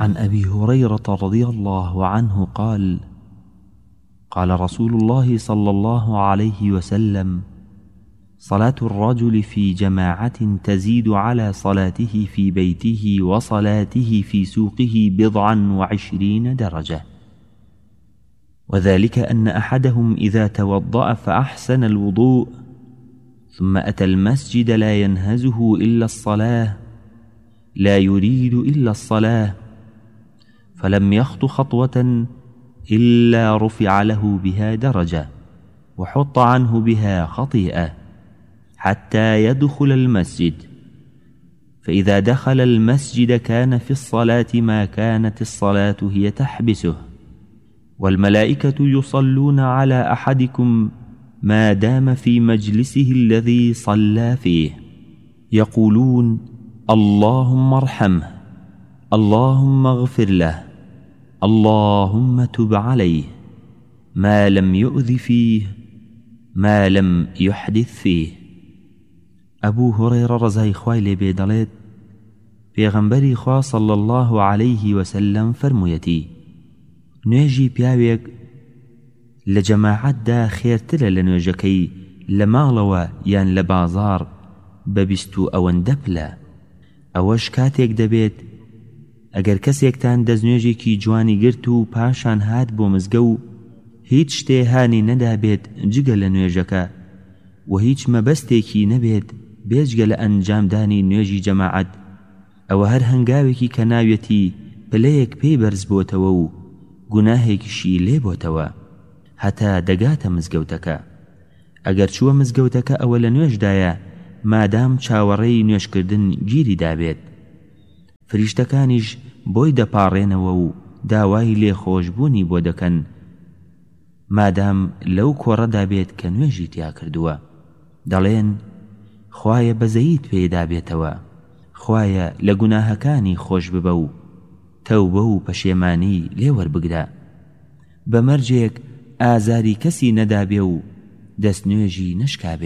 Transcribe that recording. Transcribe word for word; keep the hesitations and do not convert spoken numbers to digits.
عن أبي هريرة رضي الله عنه قال: قال رسول الله صلى الله عليه وسلم: صلاة الرجل في جماعة تزيد على صلاته في بيته وصلاته في سوقه بضعا وعشرين درجة، وذلك أن أحدهم إذا توضأ فأحسن الوضوء ثم أتى المسجد لا ينهزه إلا الصلاة، لا يريد إلا الصلاة، فلم يخط خطوة إلا رفع له بها درجة وحط عنه بها خطيئة حتى يدخل المسجد، فإذا دخل المسجد كان في الصلاة ما كانت الصلاة هي تحبسه، والملائكة يصلون على أحدكم ما دام في مجلسه الذي صلى فيه، يقولون: اللهم ارحمه، اللهم اغفر له، اللهم تب عليه، ما لم يؤذ فيه، ما لم يحدث فيه. أبو هريرة رضي خوای لێ بێ دەڵێت: پێغەمبەری خوا صلى الله عليه وسلم فەرموویەتی: نوێژی پیاوێک لە جەماعەتدا خێرترە لە نوێژەکەی لە ماڵەوە یان لە بازاڕ بە بیست و ئەوەندە پلە. ئەوەش کاتێک دەبێت ئەگەر کەسێکتان دەستنوێژێکی جوانی گرت و پاشان هات بۆ مزگە و هیچ شتێ هانی نەدابێت جگە لە نوێژەکە و هیچ مەبەستێکی نەبێت بێجگە لە ئەنجامدانی نوێژی جەماعەت، ئەوە هەر هەنگاوێکی کە ناوێتی پلەیەک پێی بەرز بۆتەوە و گوناهێکیشی لێ بۆتەوە هەتا دەگاتە مزگەوتەکە. ئەگەر چووە مزگەوتەکە ئەوە لە نوێژدایە مادام چاوەڕێی نوێژکردن گیری دابێت، فریشتەکانیش بۆی دەپاڕێنەوە و داوای لێخۆشبوونی بۆ دەکەن مادام لەو کۆڕەدا بێت کە نوێژی تیا کردووە. دەڵێن: خوایە بەزەییت پێدا بێتەوە، خوایە لە گوناهەکانی خۆش ببە و تەوبە و پەشێمانی لێوەربگرە، بە مەرجێک ئازاری کەسی نەدابێ و دەستنوێژی نەشکابێ.